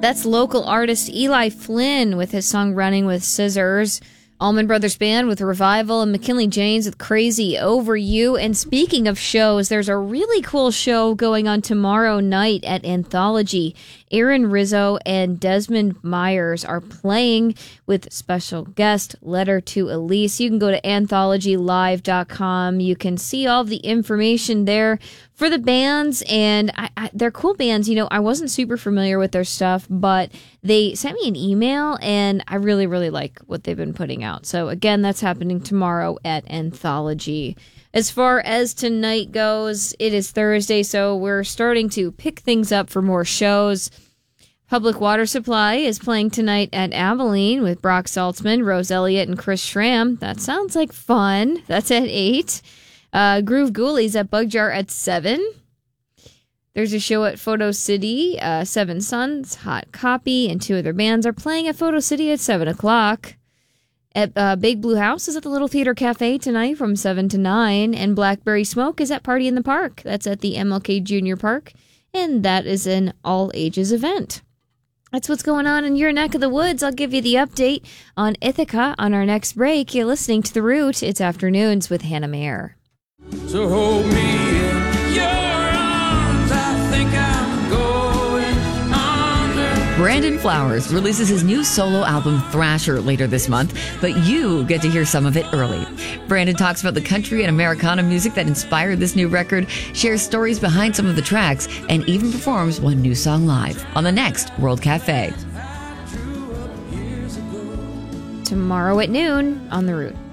That's local artist Eli Flynn with his song Running with Scissors. Allman Brothers Band with Revival, and McKinley James with Crazy Over You. And speaking of shows, there's a really cool show going on tomorrow night at Anthology. Aaron Rizzo and Desmond Myers are playing with special guest Letter to Elise. You can go to anthologylive.com. You can see all the information there for the bands, and they're cool bands. You know, I wasn't super familiar with their stuff, but they sent me an email, and I really, really like what they've been putting out. So again, that's happening tomorrow at Anthology. As far as tonight goes, it is Thursday, so we're starting to pick things up for more shows. Public Water Supply is playing tonight at Abilene with Brock Saltzman, Rose Elliott, and Chris Schramm. That sounds like fun. That's at 8. Groove Ghoulies at Bug Jar at 7. There's a show at Photo City. Seven Sons, Hot Copy, and 2 other bands are playing at Photo City at 7 o'clock. At Big Blue House is at the Little Theater Cafe tonight from 7 to 9. And Blackberry Smoke is at Party in the Park. That's at the MLK Junior Park. And that is an all-ages event. That's what's going on in your neck of the woods. I'll give you the update on Ithaca on our next break. You're listening to The Root. It's Afternoons with Hannah Mayer. So hold me in your arms, I think I'm going under. Brandon Flowers releases his new solo album Thrasher later this month, but you get to hear some of it early. Brandon talks about the country and Americana music that inspired this new record, shares stories behind some of the tracks, and even performs one new song live on the next World Cafe. Tomorrow at noon on The Root.